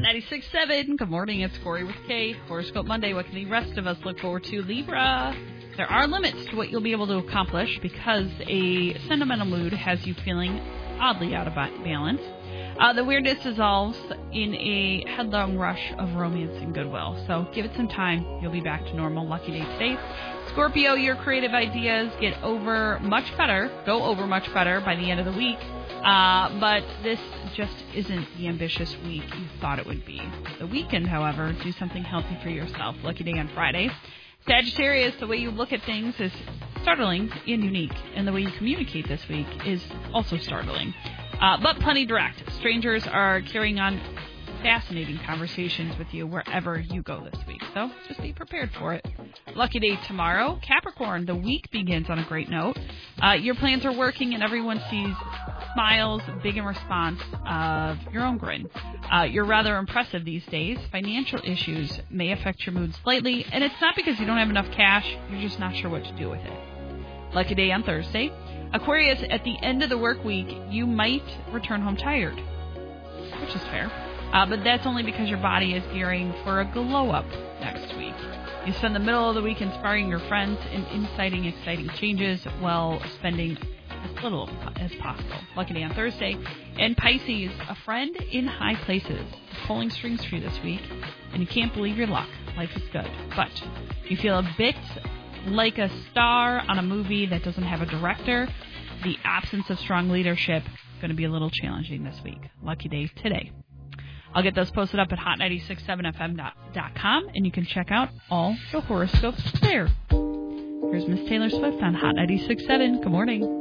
96.7. Good morning. It's Corey with Kay. Horoscope Monday. What can the rest of us look forward to? Libra. There are limits to what you'll be able to accomplish because a sentimental mood has you feeling oddly out of balance. The weirdness dissolves in a headlong rush of romance and goodwill. So give it some time. You'll be back to normal. Lucky day today. Scorpio, your creative ideas go over much better by the end of the week. But this just isn't the ambitious week you thought it would be. The weekend, however, do something healthy for yourself. Lucky day on Friday. Sagittarius, the way you look at things is startling and unique. And the way you communicate this week is also startling. But plenty direct. Strangers are carrying on fascinating conversations with you wherever you go this week. So just be prepared for it. Lucky day tomorrow. Capricorn, the week begins on a great note. Your plans are working and everyone sees smiles big in response of your own grin. You're rather impressive these days. Financial issues may affect your mood slightly, and it's not because you don't have enough cash. You're just not sure what to do with it. Lucky day on Thursday. Aquarius, at the end of the work week, you might return home tired, which is fair. But that's only because your body is gearing for a glow-up next week. You spend the middle of the week inspiring your friends and inciting exciting changes while spending as little as possible. Lucky day on Thursday. And Pisces, a friend in high places is pulling strings for you this week, and you can't believe your luck. Life is good. But you feel a bit like a star on a movie that doesn't have a director. The absence of strong leadership is going to be a little challenging this week. Lucky day today. I'll get those posted up at hot967fm.com, and you can check out all the horoscopes there. Here's Miss Taylor Swift on Hot 96.7. Good morning.